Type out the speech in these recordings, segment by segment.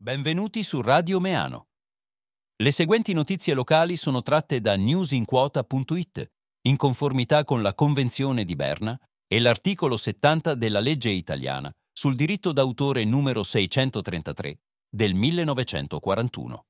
Benvenuti su Radio Meano. Le seguenti notizie locali sono tratte da newsinquota.it, in conformità con la Convenzione di Berna e l'articolo 70 della legge italiana sul diritto d'autore numero 633 del 1941.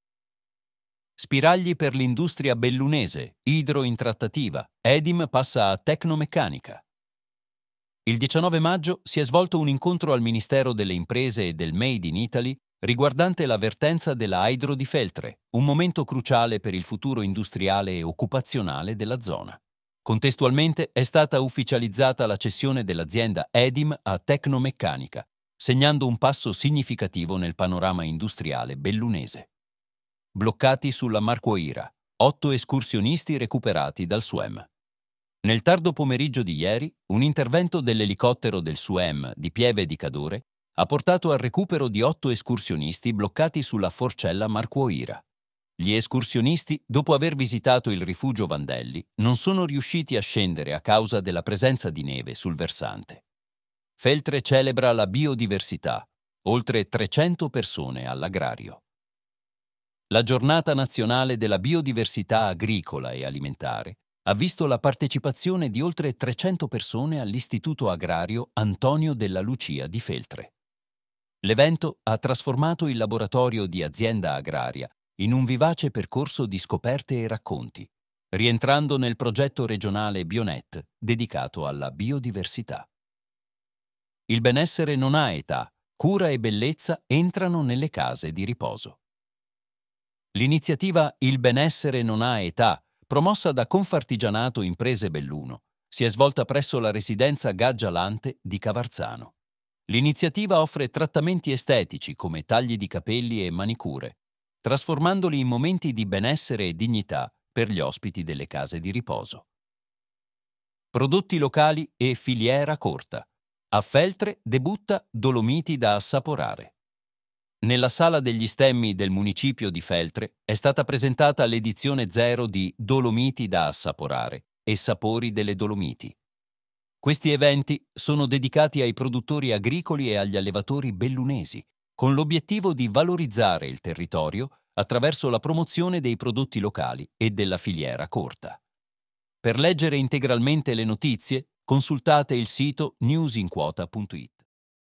Spiragli per l'industria bellunese, idro in trattativa, Edim passa a Tecnomeccanica. Il 19 maggio si è svolto un incontro al Ministero delle Imprese e del Made in Italy riguardante la vertenza della Hydro di Feltre, un momento cruciale per il futuro industriale e occupazionale della zona. Contestualmente è stata ufficializzata la cessione dell'azienda Edim a Tecnomeccanica, segnando un passo significativo nel panorama industriale bellunese. Bloccati sulla Marcoira, 8 escursionisti recuperati dal SUEM. Nel tardo pomeriggio di ieri, un intervento dell'elicottero del SUEM di Pieve di Cadore ha portato al recupero di 8 escursionisti bloccati sulla forcella Marcoira. Gli escursionisti, dopo aver visitato il rifugio Vandelli, non sono riusciti a scendere a causa della presenza di neve sul versante. Feltre celebra la biodiversità, oltre 300 persone all'agrario. La Giornata Nazionale della Biodiversità Agricola e Alimentare ha visto la partecipazione di oltre 300 persone all'Istituto Agrario Antonio della Lucia di Feltre. L'evento ha trasformato il laboratorio di azienda agraria in un vivace percorso di scoperte e racconti, rientrando nel progetto regionale Bionet dedicato alla biodiversità. Il benessere non ha età, cura e bellezza entrano nelle case di riposo. L'iniziativa Il benessere non ha età, promossa da Confartigianato Imprese Belluno, si è svolta presso la residenza Gaggialante di Cavarzano. L'iniziativa offre trattamenti estetici come tagli di capelli e manicure, trasformandoli in momenti di benessere e dignità per gli ospiti delle case di riposo. Prodotti locali e filiera corta. A Feltre debutta Dolomiti da assaporare. Nella Sala degli Stemmi del municipio di Feltre è stata presentata l'edizione 0 di Dolomiti da assaporare e Sapori delle Dolomiti. Questi eventi sono dedicati ai produttori agricoli e agli allevatori bellunesi, con l'obiettivo di valorizzare il territorio attraverso la promozione dei prodotti locali e della filiera corta. Per leggere integralmente le notizie, consultate il sito newsinquota.it.